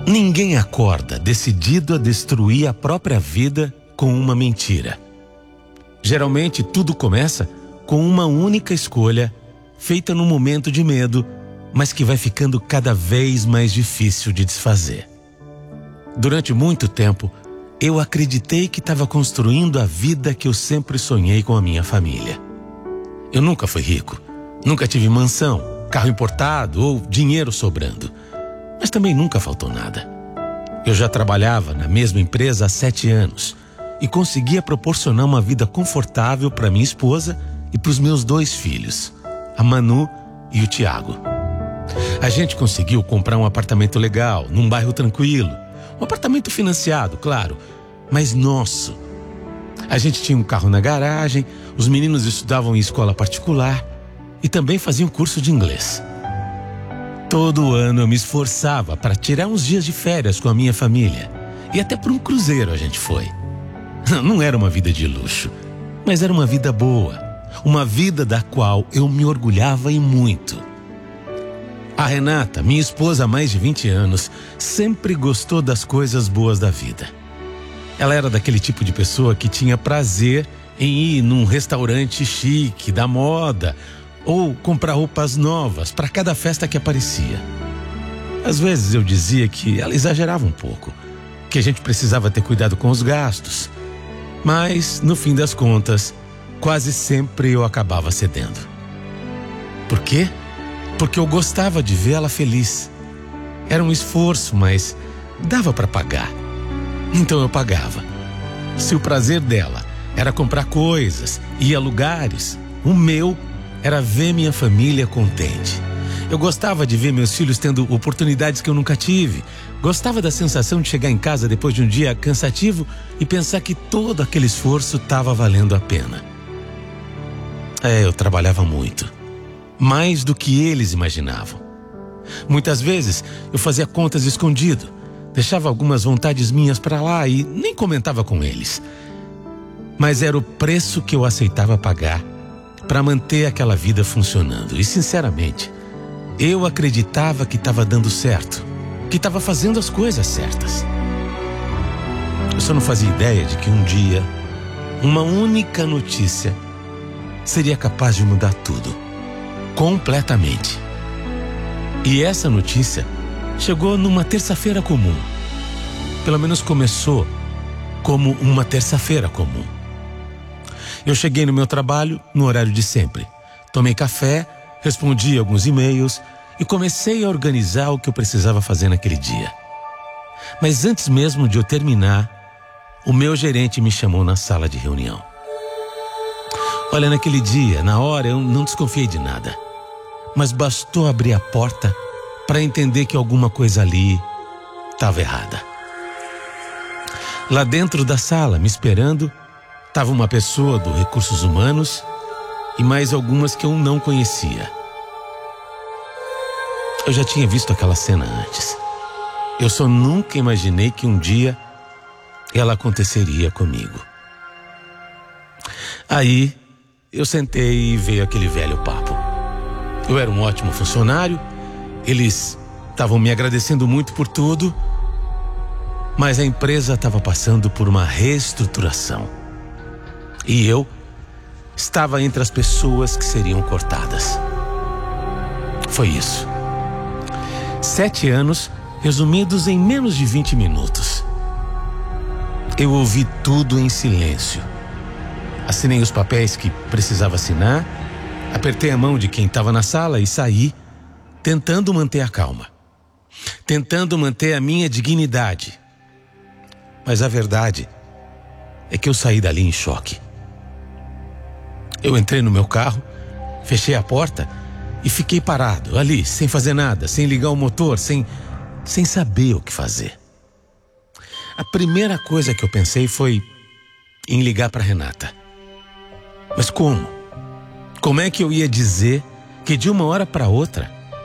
Ninguém acorda decidido a destruir a própria vida com uma mentira. Geralmente tudo começa com uma única escolha, feita num momento de medo, mas que vai ficando cada vez mais difícil de desfazer. Durante muito tempo, eu acreditei que estava construindo a vida que eu sempre sonhei com a minha família. Eu nunca fui rico, nunca tive mansão, carro importado ou dinheiro sobrando. Mas também nunca faltou nada. Eu já trabalhava na mesma empresa há 7 anos e conseguia proporcionar uma vida confortável para minha esposa e para os meus 2 filhos, a Manu e o Tiago. A gente conseguiu comprar um apartamento legal, num bairro tranquilo. Um apartamento financiado, claro, mas nosso. A gente tinha um carro na garagem, os meninos estudavam em escola particular e também faziam curso de inglês. Todo ano eu me esforçava para tirar uns dias de férias com a minha família. E até por um cruzeiro a gente foi. Não era uma vida de luxo, mas era uma vida boa. Uma vida da qual eu me orgulhava e muito. A Renata, minha esposa há mais de 20 anos, sempre gostou das coisas boas da vida. Ela era daquele tipo de pessoa que tinha prazer em ir num restaurante chique, da moda, ou comprar roupas novas para cada festa que aparecia. Às vezes eu dizia que ela exagerava um pouco, que a gente precisava ter cuidado com os gastos. Mas, no fim das contas, quase sempre eu acabava cedendo. Por quê? Porque eu gostava de vê-la feliz. Era um esforço, mas dava para pagar. Então eu pagava. Se o prazer dela era comprar coisas, ir a lugares, o meu era ver minha família contente. Eu gostava de ver meus filhos tendo oportunidades que eu nunca tive. Gostava da sensação de chegar em casa depois de um dia cansativo e pensar que todo aquele esforço estava valendo a pena. Eu trabalhava muito. Mais do que eles imaginavam. Muitas vezes eu fazia contas escondido, deixava algumas vontades minhas para lá e nem comentava com eles. Mas era o preço que eu aceitava pagar para manter aquela vida funcionando. E sinceramente, eu acreditava que estava dando certo, que estava fazendo as coisas certas. Eu só não fazia ideia de que um dia, uma única notícia seria capaz de mudar tudo. Completamente. E essa notícia chegou numa terça-feira comum. Pelo menos começou como uma terça-feira comum. Eu cheguei no meu trabalho no horário de sempre. Tomei café, respondi alguns e-mails e comecei a organizar o que eu precisava fazer naquele dia. Mas antes mesmo de eu terminar, o meu gerente me chamou na sala de reunião. Olha, naquele dia, na hora, eu não desconfiei de nada. Mas bastou abrir a porta para entender que alguma coisa ali estava errada. Lá dentro da sala, me esperando, estava uma pessoa do Recursos Humanos e mais algumas que eu não conhecia. Eu já tinha visto aquela cena antes. Eu só nunca imaginei que um dia ela aconteceria comigo. Aí, eu sentei e veio aquele velho papo. Eu era um ótimo funcionário, eles estavam me agradecendo muito por tudo, mas a empresa estava passando por uma reestruturação. E eu estava entre as pessoas que seriam cortadas. Foi isso. 7 anos resumidos em menos de 20 minutos. Eu ouvi tudo em silêncio. Assinei os papéis que precisava assinar, apertei a mão de quem estava na sala e saí, tentando manter a calma, tentando manter a minha dignidade. Mas a verdade é que eu saí dali em choque. Eu entrei no meu carro, fechei a porta e fiquei parado ali, sem fazer nada, sem ligar o motor, sem saber o que fazer. A primeira coisa que eu pensei foi em ligar para Renata. Mas como? Como é que eu ia dizer que de uma hora para outra